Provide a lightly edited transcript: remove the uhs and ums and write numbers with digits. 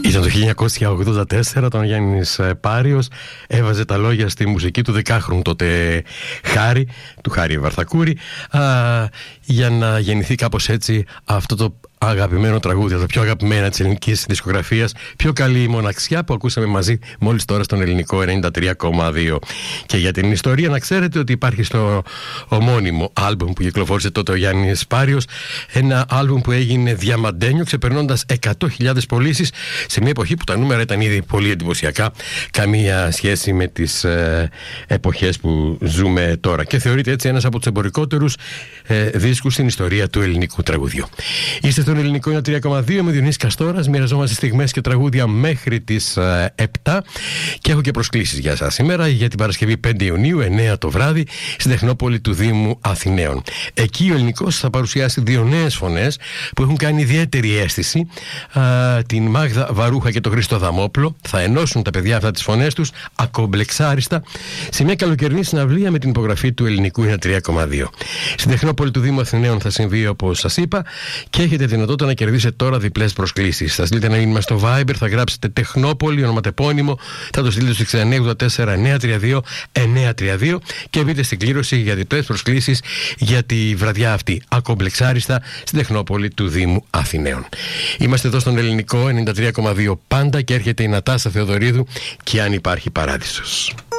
Ήταν το 1984 όταν ο Γιάννης Πάριος έβαζε τα λόγια στη μουσική του δεκάχρονου τότε του Χάρη Βαρθακούρη, για να γεννηθεί κάπως έτσι αυτό το αγαπημένο τραγούδι, το πιο αγαπημένα της ελληνικής δισκογραφίας, πιο καλή μοναξιά που ακούσαμε μαζί μόλις τώρα στον ελληνικό 93,2. Και για την ιστορία να ξέρετε ότι υπάρχει στο ομώνυμο άλμπουμ που κυκλοφόρησε τότε ο Γιάννης Πάριος, ένα άλμπουμ που έγινε διαμαντένιο, ξεπερνώντας 100.000 πωλήσεις σε μια εποχή που τα νούμερα ήταν ήδη πολύ εντυπωσιακά, καμία σχέση με τις εποχές που ζούμε τώρα, και θεωρείται έτσι ένας από τους εμπορικότερους δίσκους στην ιστορία του ελληνικού τραγουδιού. Είστε στον ελληνικό 3,2 με Διονύση Καστόρας. Μοιραζόμαστε στιγμές και τραγούδια μέχρι τις 7 και έχω και προσκλήσεις για σας σήμερα για την Παρασκευή 5 Ιουνίου 9 το βράδυ στην Τεχνόπολη του Δήμου Αθηναίων. Εκεί ο ελληνικός θα παρουσιάσει δύο νέες φωνές που έχουν κάνει ιδιαίτερη αίσθηση, την Μάγδα Βαρούχα και τον Χρήστο Δαμόπλο. Θα ενώσουν τα παιδιά αυτά τις φωνές τους ακομπλεξάριστα σε μια καλοκαιρινή συναυλία με την υπογραφή του ελληνικού 3,2. Στην Τεχνόπολη του Δήμου Αθηναίων θα συμβεί όπως σας είπα και έχετε δυνατότητα να κερδίσετε τώρα διπλές προσκλήσεις. Θα στείλετε ένα μήνυμα στο Viber, θα γράψετε Τεχνόπολη, ονοματεπώνυμο, θα το στείλετε στο 6984-932-932 και μπείτε στην κλήρωση για διπλές προσκλήσεις για τη βραδιά αυτή ακομπλεξάριστα στην Τεχνόπολη του Δήμου Αθηναίων. Είμαστε εδώ στον ελληνικό 93,2 πάντα και έρχεται η Νατάσα Θεοδωρίδου και αν υπάρχει παράδεισος.